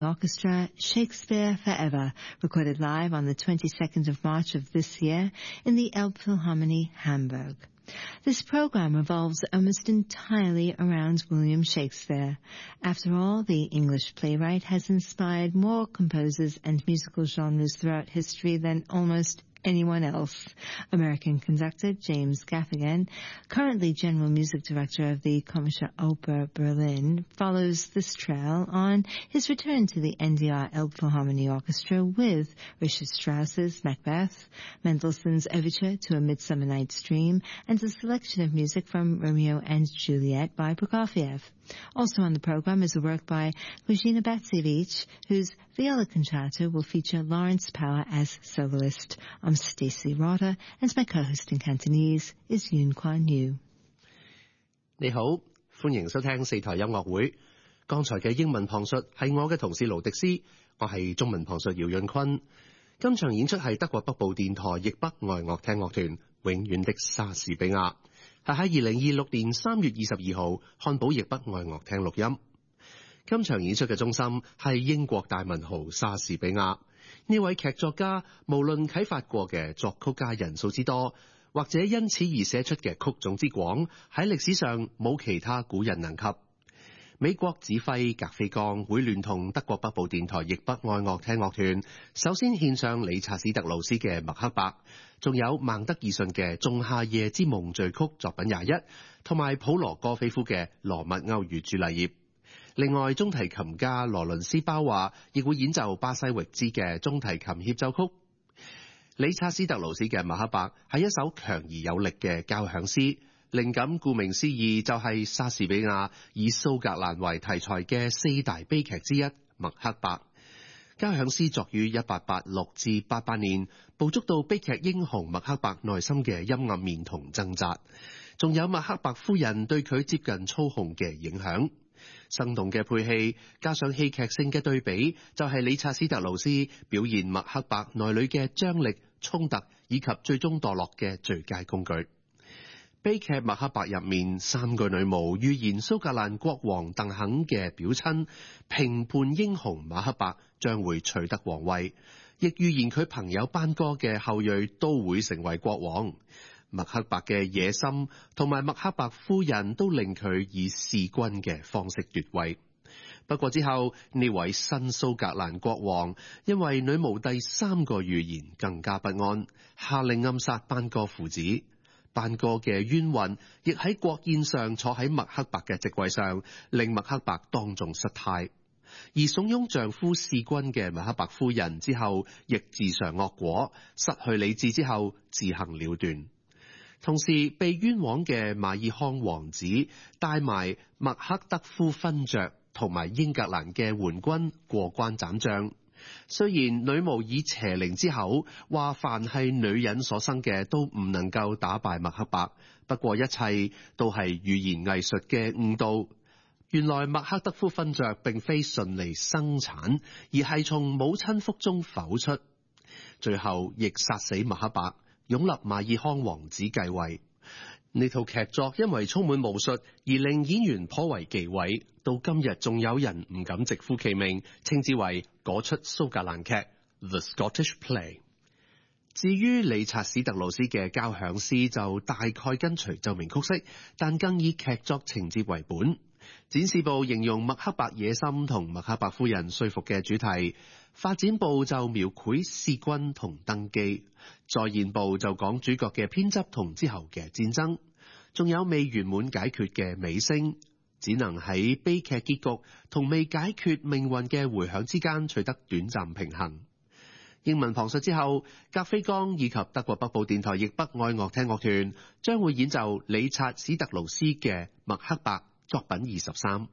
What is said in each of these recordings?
Orchestra, Shakespeare Forever, recorded live on the 22nd of March of this year in the Elbphilharmonie, Hamburg. This program revolves almost entirely around William Shakespeare. After all, the English playwright has inspired more composers and musical genres throughout history than almost anyone else. American conductor James Gaffigan, currently General Music Director of the Komische Oper Berlin, follows this trail on his return to the NDR Elbphilharmonie Orchestra with Richard Strauss's Macbeth, Mendelssohn's Overture to A Midsummer Night's Dream, and a selection of music from Romeo and Juliet by Prokofiev. Also on the program is a work by Grażyna Bacevich, whose viola concerto will feature Lawrence Power as soloist. I'm Stacey Rotter, and my co-host in Cantonese is Yoon Kwan Yu. 你好，歡迎收聽四台音樂會。剛才嘅英文旁述係我嘅同事盧迪斯，我係中文旁述姚潤坤。今場演出係德國北部電台譯北愛樂廳樂團永遠的莎士比亞，係喺2026年3月22號漢堡譯北愛樂廳錄音。今場演出嘅中心係英國大文豪莎士比亞。呢位劇作家無論啟發過嘅作曲家人數之多，或者因此而寫出嘅曲種之廣，喺歷史上冇其他古人能及。美國指揮格菲岡會聯同德國北部電台譯北愛樂廳樂團，首先獻上理查史特勞斯嘅麥克白，仲有孟德爾遜嘅仲夏夜之夢序曲作品21，同埋普羅戈菲夫嘅羅密歐與朱麗葉。另外，中提琴家羅倫斯鮑華亦會演奏巴西域茲嘅中提琴協奏曲。理查斯特勞斯嘅麥克白係一首強而有力嘅交響詩，靈感顧名思義就係莎士比亞以蘇格蘭為題材嘅4大悲劇之一麥克白。交響詩作於1886至88年，捕捉到悲劇英雄麥克白內心嘅陰暗面同掙扎，仲有麥克白夫人對佢接近操控嘅影響。生動嘅配器加上戲劇性嘅對比，就係理查斯特勞斯表現麥克白內裏嘅張力、衝突以及最終墮落嘅最佳工具。悲劇麥克白入面，3個女巫預言蘇格蘭國王鄧肯嘅表親平叛英雄馬克白將會取得皇位，亦預言佢朋友班哥嘅後裔都會成為國王。麥克白嘅野心同埋麥克白夫人都令佢以弑君嘅方式奪位。不過之後，呢位新蘇格蘭國王因為女巫第3個預言更加不安，下令暗殺班哥父子。班哥嘅冤魂亦喺國宴上坐喺麥克白嘅席位上，令麥克白當眾失態。而慫恿丈夫弑君嘅麥克白夫人之後，亦自嘗惡果，失去理智之後自行了斷。同時被冤枉嘅馬爾康王子帶埋麥克德夫勳爵同埋英格蘭嘅援軍過關斬將。雖然女巫以邪靈之口話凡係女人所生嘅都唔能夠打敗麥克白，不過一切都係語言藝術嘅誤導。原來麥克德夫勳爵並非順利生產，而係從母親腹中剖出，最後亦殺死麥克白，擁立馬爾康王子繼位。呢套劇作因為充滿巫術而令演員頗為忌諱，到今日仲有人唔敢直呼其名，稱之為嗰出蘇格蘭劇 The Scottish Play。 至於理查史特勞斯嘅交響詩就大概跟隨奏鳴曲式，但更以劇作情節為本。展示部形容麥克白野心同麥克白夫人說服嘅主題，發展部就描繪弑君同登基，再現部就講主角嘅偏執同之後嘅戰爭，仲有未圓滿解決嘅尾聲，只能喺悲劇結局同未解決命運嘅回響之間取得短暫平衡。英文旁述之後，格菲岡以及德國北部電台譯北愛樂廳樂團將會演奏理察史特勞斯嘅麥克白作品23。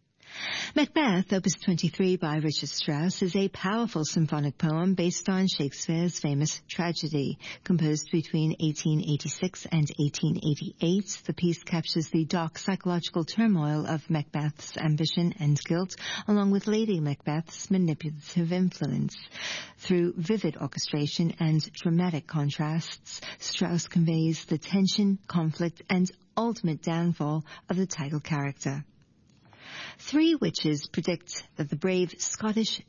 Macbeth, Opus 23 by Richard Strauss, is a powerful symphonic poem based on Shakespeare's famous tragedy. Composed between 1886 and 1888, the piece captures the dark psychological turmoil of Macbeth's ambition and guilt, along with Lady Macbeth's manipulative influence. Through vivid orchestration and dramatic contrasts, Strauss conveys the tension, conflict, and ultimate downfall of the title character. 3 witches predict that the brave Scottish